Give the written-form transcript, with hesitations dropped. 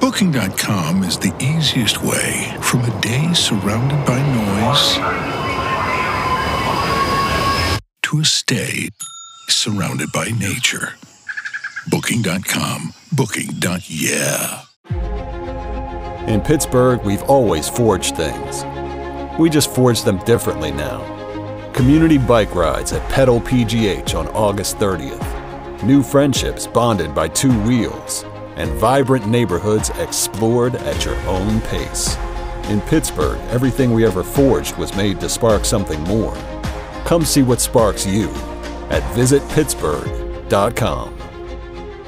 Booking.com is the easiest way from a day surrounded by noise to a stay surrounded by nature. Booking.com. Booking.yeah. In Pittsburgh, we've always forged things. We just forge them differently now. Community bike rides at Pedal PGH on August 30th. New friendships bonded by two wheels. And vibrant neighborhoods explored at your own pace. In Pittsburgh, everything we ever forged was made to spark something more. Come see what sparks you at visitpittsburgh.com.